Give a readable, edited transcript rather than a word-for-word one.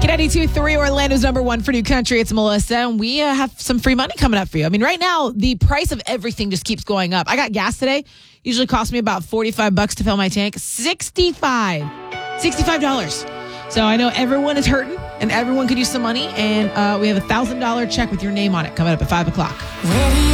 K92.3, Orlando's number one for new country. It's Melissa, and we have some free money coming up for you. I mean, right now, the price of everything just keeps going up. I got gas today. Usually cost me about $45 to fill my tank. $65. So I know everyone is hurting, and everyone could use some money, and we have a $1,000 check with your name on it coming up at 5 o'clock.